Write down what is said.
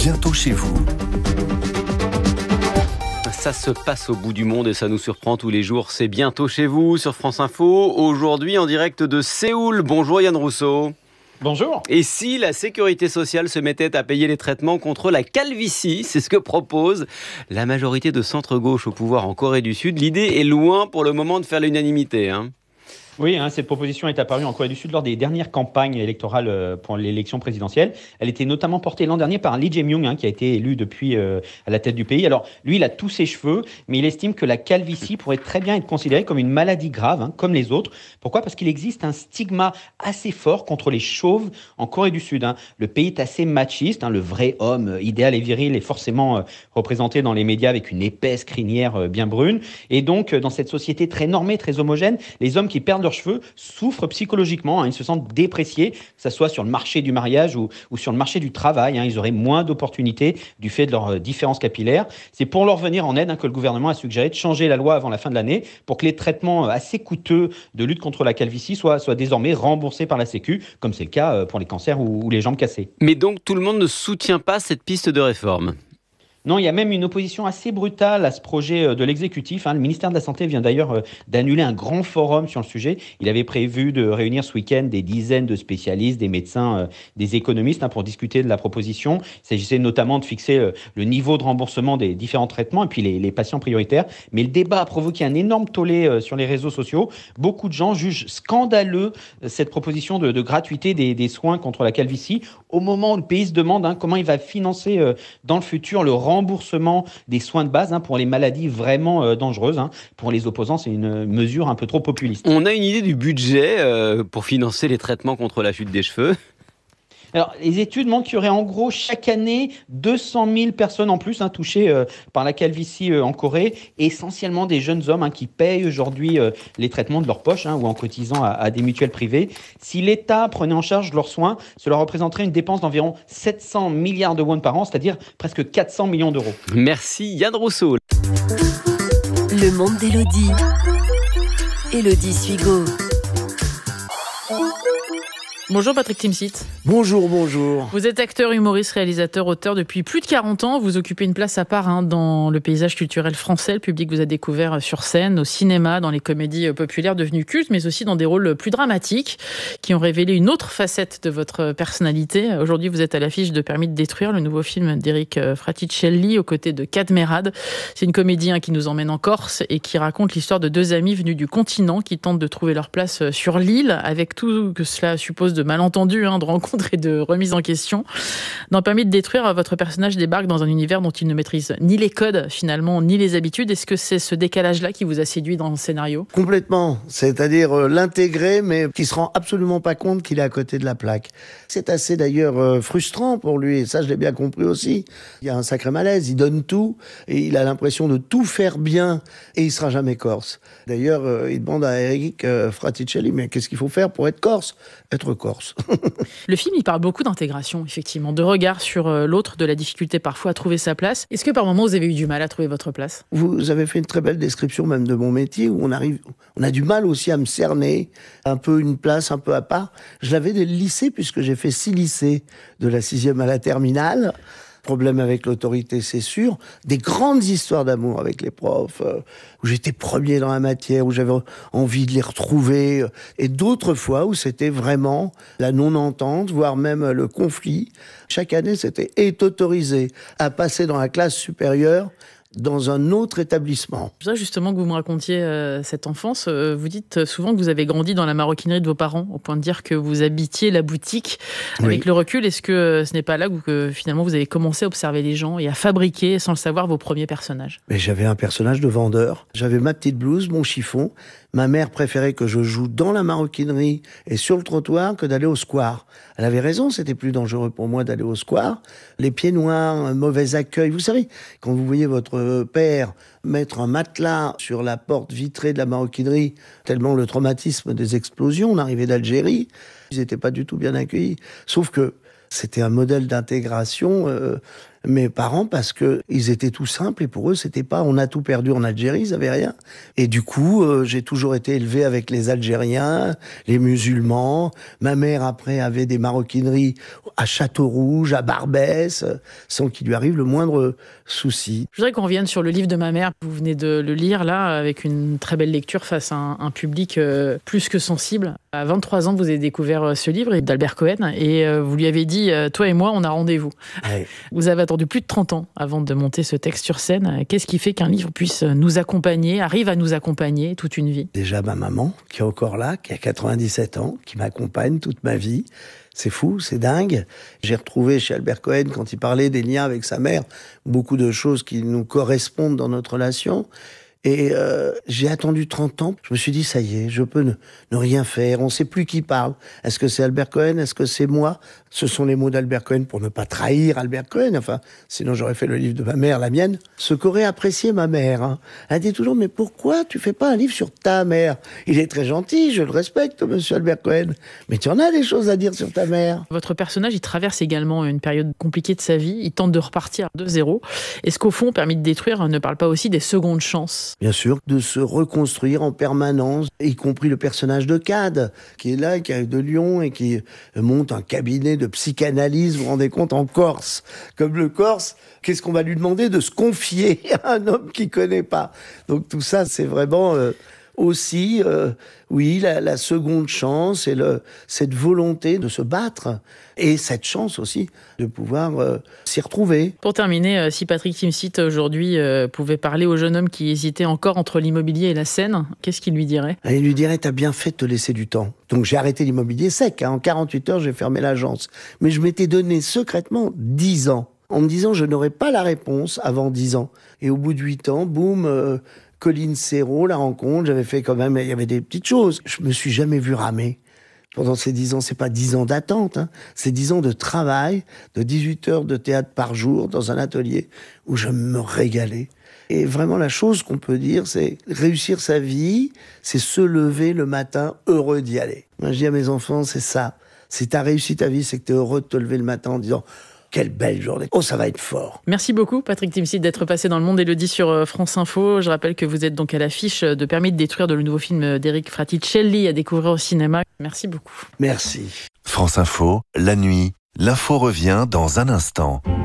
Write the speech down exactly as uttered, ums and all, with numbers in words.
bientôt chez vous. Ça se passe au bout du monde et ça nous surprend tous les jours. C'est bientôt chez vous sur France Info. Aujourd'hui en direct de Séoul. Bonjour Yann Rousseau. Bonjour. Et si la sécurité sociale se mettait à payer les traitements contre la calvitie, c'est ce que propose la majorité de centre-gauche au pouvoir en Corée du Sud. L'idée est loin pour le moment de faire l'unanimité, hein. Oui, hein, cette proposition est apparue en Corée du Sud lors des dernières campagnes électorales euh, pour l'élection présidentielle. Elle était notamment portée l'an dernier par Lee Jae-myung, hein, qui a été élu depuis euh, à la tête du pays. Alors, lui, il a tous ses cheveux, mais il estime que la calvitie pourrait très bien être considérée comme une maladie grave, hein, comme les autres. Pourquoi ? Parce qu'il existe un stigma assez fort contre les chauves en Corée du Sud, hein. Le pays est assez machiste, hein, le vrai homme idéal et viril est forcément euh, représenté dans les médias avec une épaisse crinière euh, bien brune. Et donc, euh, dans cette société très normée, très homogène, les hommes qui perdent leurs cheveux souffrent psychologiquement, hein, ils se sentent dépréciés, que ce soit sur le marché du mariage ou, ou sur le marché du travail, hein, ils auraient moins d'opportunités du fait de leurs euh, différences capillaires. C'est pour leur venir en aide, hein, que le gouvernement a suggéré de changer la loi avant la fin de l'année pour que les traitements euh, assez coûteux de lutte contre la calvitie soient, soient désormais remboursés par la Sécu, comme c'est le cas euh, pour les cancers ou, ou les jambes cassées. Mais donc tout le monde ne soutient pas cette piste de réforme ? Non, il y a même une opposition assez brutale à ce projet de l'exécutif, hein. Le ministère de la Santé vient d'ailleurs d'annuler un grand forum sur le sujet. Il avait prévu de réunir ce week-end des dizaines de spécialistes, des médecins, des économistes, hein, pour discuter de la proposition. Il s'agissait notamment de fixer le niveau de remboursement des différents traitements et puis les, les patients prioritaires. Mais le débat a provoqué un énorme tollé sur les réseaux sociaux. Beaucoup de gens jugent scandaleux cette proposition de, de gratuité des, des soins contre la calvitie au moment où le pays se demande, hein, comment il va financer euh, dans le futur le remboursement des soins de base, hein, pour les maladies vraiment euh, dangereuses, hein. Pour les opposants, c'est une mesure un peu trop populiste. On a une idée du budget euh, pour financer les traitements contre la chute des cheveux ? Alors, les études montrent qu'il y aurait en gros chaque année deux cent mille personnes en plus, hein, touchées euh, par la calvitie euh, en Corée, essentiellement des jeunes hommes, hein, qui payent aujourd'hui euh, les traitements de leur poche, hein, ou en cotisant à, à des mutuelles privées. Si l'État prenait en charge leurs soins, cela représenterait une dépense d'environ sept cents milliards de won par an, c'est-à-dire presque quatre cents millions d'euros. Merci Yann Rousseau. Le monde d'Élodie. Élodie Suigo. Bonjour Patrick Timsit. Bonjour, bonjour. Vous êtes acteur, humoriste, réalisateur, auteur depuis plus de quarante ans. Vous occupez une place à part, hein, dans le paysage culturel français. Le public vous a découvert sur scène, au cinéma, dans les comédies populaires devenues cultes, mais aussi dans des rôles plus dramatiques qui ont révélé une autre facette de votre personnalité. Aujourd'hui, vous êtes à l'affiche de Permis de détruire, le nouveau film d'Eric Fraticelli aux côtés de Kad Merad. C'est une comédie, hein, qui nous emmène en Corse et qui raconte l'histoire de deux amis venus du continent qui tentent de trouver leur place sur l'île, avec tout que cela suppose de malentendus, hein, de rencontres et de remises en question. Dans Permis de détruire, votre personnage débarque dans un univers dont il ne maîtrise ni les codes, finalement, ni les habitudes. Est-ce que c'est ce décalage-là qui vous a séduit dans le scénario ? Complètement. C'est-à-dire euh, l'intégrer, mais qui se rend absolument pas compte qu'il est à côté de la plaque. C'est assez d'ailleurs euh, frustrant pour lui, et ça je l'ai bien compris aussi. Il y a un sacré malaise, il donne tout, et il a l'impression de tout faire bien, et il sera jamais corse. D'ailleurs, euh, il demande à Eric euh, Fraticelli, mais qu'est-ce qu'il faut faire pour être corse ? Être corse. Le film, il parle beaucoup d'intégration, effectivement, de regard sur l'autre, de la difficulté parfois à trouver sa place. Est-ce que par moments, vous avez eu du mal à trouver votre place ? Vous avez fait une très belle description même de mon métier, où on arrive, on a du mal aussi à me cerner, un peu une place un peu à part. Je l'avais dès le lycée, puisque j'ai fait six lycées, de la sixième à la terminale. Problème avec l'autorité, c'est sûr. Des grandes histoires d'amour avec les profs, euh, où j'étais premier dans la matière, où j'avais envie de les retrouver. Euh, et d'autres fois où c'était vraiment la non-entente, voire même le conflit. Chaque année, c'était est autorisé à passer dans la classe supérieure dans un autre établissement. C'est ça justement que vous me racontiez euh, cette enfance. Euh, vous dites souvent que vous avez grandi dans la maroquinerie de vos parents, au point de dire que vous habitiez la boutique. Oui. Avec le recul, est-ce que ce n'est pas là que finalement vous avez commencé à observer les gens et à fabriquer, sans le savoir, vos premiers personnages ? Mais j'avais un personnage de vendeur. J'avais ma petite blouse, mon chiffon. Ma mère préférait que je joue dans la maroquinerie et sur le trottoir que d'aller au square. Elle avait raison, c'était plus dangereux pour moi d'aller au square. Les pieds noirs, un mauvais accueil. Vous savez, quand vous voyez votre père mettre un matelas sur la porte vitrée de la maroquinerie, tellement le traumatisme des explosions, on arrivait d'Algérie, ils n'étaient pas du tout bien accueillis. Sauf que c'était un modèle d'intégration euh, mes parents parce que ils étaient tout simples et pour eux, c'était pas on a tout perdu en Algérie, ils avaient rien. Et du coup, euh, j'ai toujours été élevé avec les Algériens, les musulmans. Ma mère, après, avait des maroquineries à Château-Rouge, à Barbès, sans qu'il lui arrive le moindre souci. Je voudrais qu'on revienne sur le livre de ma mère. Vous venez de le lire, là, avec une très belle lecture face à un, un public euh, plus que sensible. À vingt-trois ans, vous avez découvert ce livre d'Albert Cohen et euh, vous lui avez dit euh, « Toi et moi, on a rendez-vous ouais. ». Vous avez attendu plus de trente ans avant de monter ce texte sur scène. Qu'est-ce qui fait qu'un livre puisse nous accompagner, arrive à nous accompagner toute une vie ? Déjà, ma maman, qui est encore là, qui a quatre-vingt-dix-sept ans, qui m'accompagne toute ma vie. C'est fou, c'est dingue. J'ai retrouvé chez Albert Cohen, quand il parlait des liens avec sa mère, beaucoup de choses qui nous correspondent dans notre relation. Et euh, j'ai attendu trente ans. Je me suis dit, ça y est, je peux ne, ne rien faire. On ne sait plus qui parle. Est-ce que c'est Albert Cohen? Est-ce que c'est moi? Ce sont les mots d'Albert Cohen pour ne pas trahir Albert Cohen. Enfin, sinon j'aurais fait le livre de ma mère, la mienne. Ce qu'aurait apprécié ma mère. Hein. Elle dit toujours, mais pourquoi tu fais pas un livre sur ta mère? Il est très gentil, je le respecte, monsieur Albert Cohen. Mais tu en as des choses à dire sur ta mère. Votre personnage, il traverse également une période compliquée de sa vie. Il tente de repartir de zéro. Est-ce qu'au fond, Permis de détruire ne parle pas aussi des secondes chances? Bien sûr, de se reconstruire en permanence, y compris le personnage de Cade, qui est là, qui arrive de Lyon et qui monte un cabinet de psychanalyse, vous vous rendez compte, en Corse. Comme le Corse, qu'est-ce qu'on va lui demander? De se confier à un homme qu'il connaît pas. Donc tout ça, c'est vraiment... Euh, aussi, euh, oui, la, la seconde chance et le, cette volonté de se battre et cette chance aussi de pouvoir euh, s'y retrouver. Pour terminer, euh, si Patrick Timsit aujourd'hui euh, pouvait parler au jeune homme qui hésitait encore entre l'immobilier et la scène, qu'est-ce qu'il lui dirait? Il lui dirait, t'as bien fait de te laisser du temps. Donc j'ai arrêté l'immobilier sec, hein. En quarante-huit heures, j'ai fermé l'agence. Mais je m'étais donné secrètement dix ans, en me disant je n'aurais pas la réponse avant dix ans. Et au bout de huit ans, boum... Euh, Colline Serrault, la rencontre, j'avais fait quand même, il y avait des petites choses. Je me suis jamais vu ramer. Pendant ces dix ans, c'est pas dix ans d'attente, hein. C'est dix ans de travail, de dix-huit heures de théâtre par jour dans un atelier où je me régalais. Et vraiment, la chose qu'on peut dire, c'est réussir sa vie, c'est se lever le matin heureux d'y aller. Moi, je dis à mes enfants, c'est ça. Si t'as réussi ta vie, c'est que t'es heureux de te lever le matin en disant... Quelle belle journée. Oh, ça va être fort. Merci beaucoup, Patrick Timsit, d'être passé dans Le Monde d'Élodie sur France Info. Je rappelle que vous êtes donc à l'affiche de Permis de détruire, de le nouveau film d'Éric Fraticelli à découvrir au cinéma. Merci beaucoup. Merci. France Info, la nuit, l'info revient dans un instant.